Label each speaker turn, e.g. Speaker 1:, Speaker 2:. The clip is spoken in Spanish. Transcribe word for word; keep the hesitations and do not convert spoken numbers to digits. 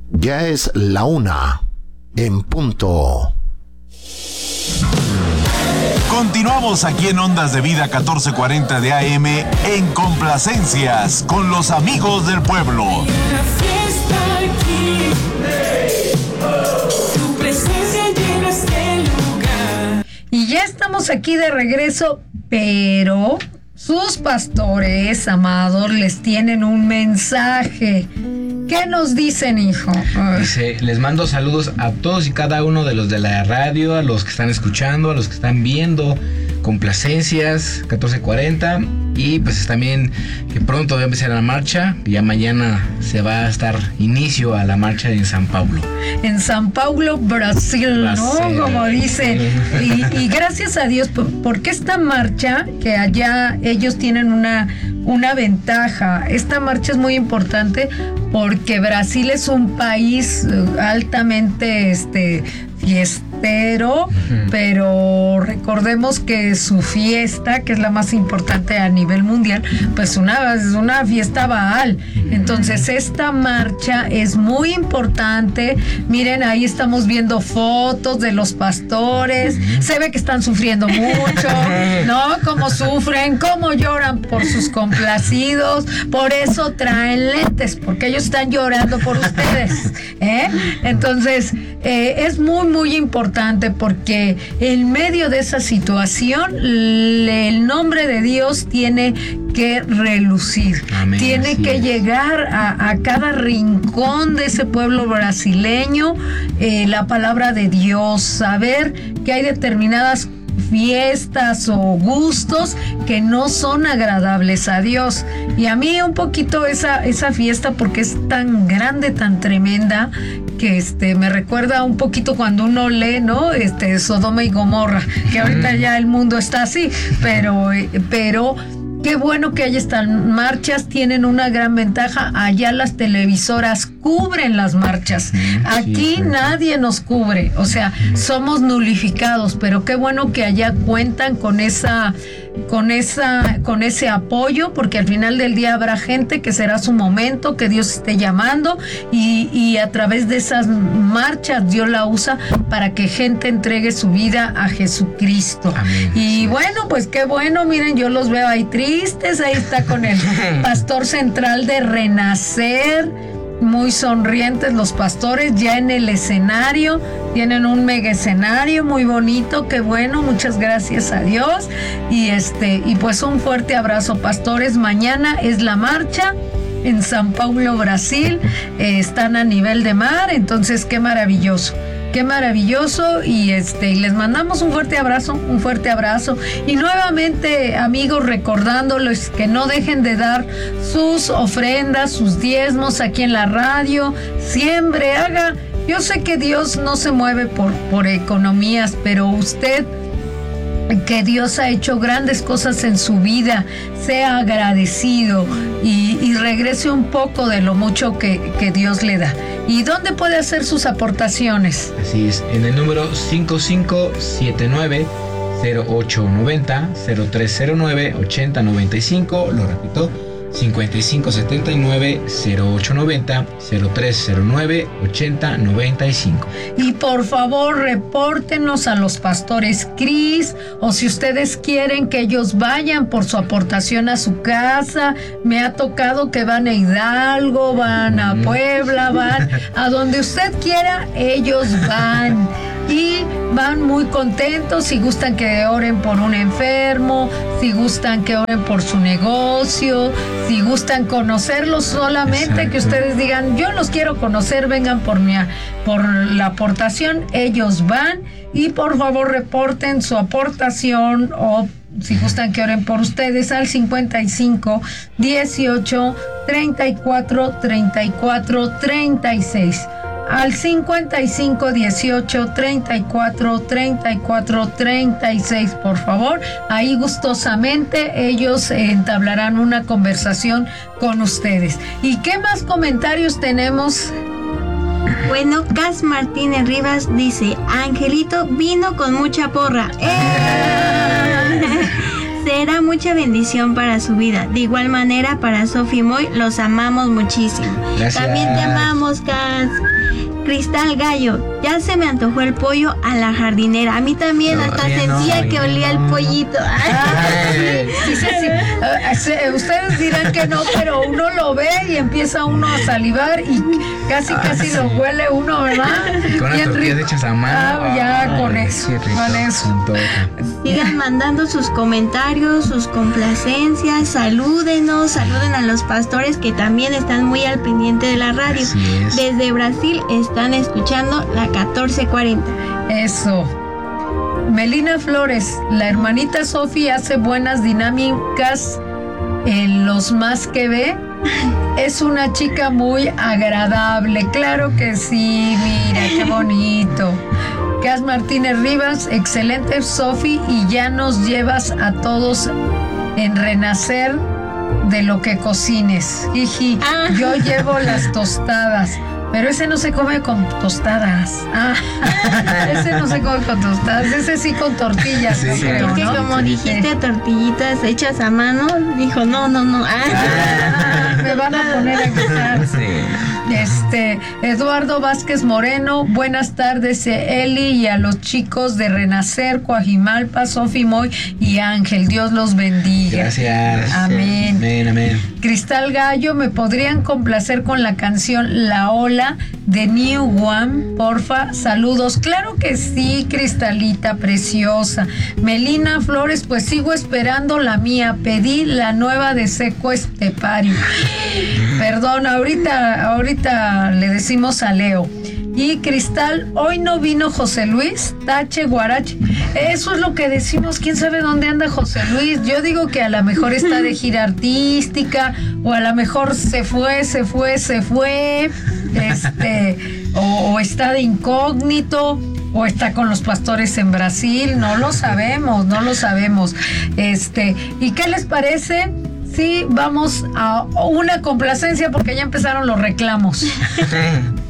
Speaker 1: Ya es la una en punto.
Speaker 2: Continuamos aquí en Ondas de Vida catorce cuarenta de A M en Complacencias con los amigos del pueblo.
Speaker 3: Y ya estamos aquí de regreso, pero sus pastores amados les tienen un mensaje. ¿Qué nos dicen, hijo?
Speaker 4: Dice, les mando saludos a todos y cada uno de los de la radio, a los que están escuchando, a los que están viendo Complacencias catorce cuarenta, y pues también que pronto va a empezar la marcha. Ya mañana se va a estar inicio a la marcha en San Paulo.
Speaker 3: En San Paulo, Brasil, Brasil. ¿no? Como dicen. Y, y gracias a Dios, porque esta marcha, que allá ellos tienen una, una ventaja. Esta marcha es muy importante porque Brasil es un país altamente este, fiestero, uh-huh. pero recordemos que su fiesta, que es la más importante a nivel mundial, pues una, es una fiesta Baal. Entonces esta marcha es muy importante. Miren, ahí estamos viendo fotos de los pastores. Se ve que están sufriendo mucho, ¿no? Cómo sufren, cómo lloran por sus complacidos. Por eso traen lentes, porque ellos están llorando por ustedes, ¿eh? Entonces eh, es muy muy importante, porque en medio de esa situación el nombre de Dios tiene que relucir. Amén, tiene que es. llegar a, a cada rincón de ese pueblo brasileño, eh, la palabra de Dios, saber que hay determinadas fiestas o gustos que no son agradables a Dios. Y a mí un poquito esa, esa fiesta, porque es tan grande, tan tremenda, que este me recuerda un poquito cuando uno lee, ¿no? Este Sodoma y Gomorra, que ahorita ya el mundo está así, pero pero qué bueno que hay estas marchas, tienen una gran ventaja. Allá las televisoras cubren las marchas. Aquí sí, nadie nos cubre, o sea, somos nulificados, pero qué bueno que allá cuentan con esa con esa con ese apoyo, porque al final del día habrá gente que será su momento, que Dios esté llamando, y, y a través de esas marchas Dios la usa para que gente entregue su vida a Jesucristo. Amén. Y bueno, pues qué bueno, miren, yo los veo ahí tristes, ahí está con el pastor central de Renacer, muy sonrientes los pastores, ya en el escenario, tienen un mega escenario muy bonito, qué bueno, muchas gracias a Dios. Y este, y pues un fuerte abrazo, pastores. Mañana es la marcha en San Paulo, Brasil, eh, están a nivel de mar, entonces qué maravilloso. Qué maravilloso, y este y les mandamos un fuerte abrazo, un fuerte abrazo. Y nuevamente, amigos, recordándoles que no dejen de dar sus ofrendas, sus diezmos aquí en la radio. Siempre haga. Yo sé que Dios no se mueve por, por economías, pero usted, que Dios ha hecho grandes cosas en su vida, sea agradecido y, y regrese un poco de lo mucho que, que Dios le da. ¿Y dónde puede hacer sus aportaciones?
Speaker 4: Así es, en el número cinco cinco siete nueve cero ocho nueve cero cero tres cero nueve ocho cero nueve cinco, lo repito, cinco cinco siete nueve cero ocho nueve cero cero tres cero nueve ocho cero nueve cinco.
Speaker 3: Y por favor, repórtenos a los pastores Cris, o si ustedes quieren que ellos vayan por su aportación a su casa. Me ha tocado que van a Hidalgo, van a Puebla, van a donde usted quiera, ellos van. Y van muy contentos. Si gustan que oren por un enfermo, si gustan que oren por su negocio, si gustan conocerlos solamente, exacto, que ustedes digan, yo los quiero conocer, vengan por mi, por la aportación, ellos van. Y por favor reporten su aportación, o si gustan que oren por ustedes, al cincuenta y cinco dieciocho treinta y cuatro treinta y cuatro treinta y seis. Al cincuenta y cinco dieciocho treinta y cuatro treinta y cuatro treinta y seis, por favor. Ahí gustosamente ellos entablarán una conversación con ustedes. ¿Y qué más comentarios tenemos?
Speaker 5: Bueno, Cas Martínez Rivas dice, Angelito vino con mucha porra. ¡Eh! traerá mucha bendición para su vida. De igual manera, para Sofi Moy, los amamos muchísimo.
Speaker 4: Gracias.
Speaker 5: También te amamos, Cas. Cristal Gallo, ya se me antojó el pollo a la jardinera. A mí también,
Speaker 4: No,
Speaker 5: hasta
Speaker 4: sí,
Speaker 5: sentía
Speaker 4: no,
Speaker 5: que
Speaker 4: no.
Speaker 5: olía el pollito.
Speaker 3: Sí, sí, sí, sí. Eh, se- Ustedes dirán que no, pero uno lo ve y empieza uno a salivar y casi casi lo huele uno, ¿verdad?
Speaker 4: Con las
Speaker 3: Bien
Speaker 4: tortillas
Speaker 3: rico.
Speaker 4: hechas a mano.
Speaker 3: Ah, ya,
Speaker 4: Ay,
Speaker 3: con eso,
Speaker 4: qué rico,
Speaker 3: con eso.
Speaker 4: se antoja.
Speaker 5: Sigan mandando sus comentarios, sus complacencias, salúdenos, saluden a los pastores que también están muy al pendiente de la radio.
Speaker 4: Así es.
Speaker 5: Desde Brasil están escuchando la catorce cuarenta.
Speaker 3: Eso. Melina Flores, la hermanita Sofi hace buenas dinámicas en los más que ve. Es una chica muy agradable. Claro que sí, mira, qué bonito. Cas Martínez Rivas, excelente Sofi, y ya nos llevas a todos en renacer de lo que cocines. Jiji,
Speaker 5: Ah.
Speaker 3: yo llevo las tostadas. Pero ese no se come con tostadas. Ah, ese no se come con tostadas. Ese sí con tortillas.
Speaker 4: Sí,
Speaker 3: yo
Speaker 4: sí.
Speaker 3: creo,
Speaker 5: Es que
Speaker 3: ¿no?
Speaker 5: como dijiste tortillitas hechas a mano, dijo no, no, no. Ah.
Speaker 3: Ah, me van a poner a gritar. Este, Eduardo Vázquez Moreno, buenas tardes, eh, Eli, y a los chicos de Renacer, Coajimalpa, Sofi Moy y Ángel. Dios los bendiga.
Speaker 4: Gracias.
Speaker 3: Amén.
Speaker 4: Amén, amén.
Speaker 3: Cristal Gallo, ¿me podrían complacer con la canción La Ola de New One? Porfa, saludos. Claro que sí, Cristalita preciosa. Melina Flores, pues sigo esperando la mía. Pedí la nueva de Seco Estepario. Perdón, ahorita, ahorita le decimos a Leo. Y Cristal, hoy no vino José Luis, Tache, Guarache. Eso es lo que decimos, quién sabe dónde anda José Luis. Yo digo que a lo mejor está de gira artística, o a lo mejor se fue, se fue, se fue, este, o, o está de incógnito, o está con los pastores en Brasil, no lo sabemos, no lo sabemos. Este, ¿y qué les parece? Sí, vamos a una complacencia porque ya empezaron los reclamos.